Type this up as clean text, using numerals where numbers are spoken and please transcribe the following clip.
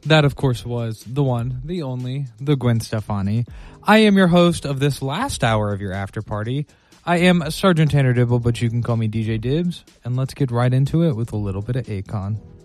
That, of course, was the one, the only, the Gwen Stefani. I am your host of this last hour of your after party. I am Sergeant Tanner Dibble, but you can call me DJ Dibs, and let's get right into it with a little bit of Akon.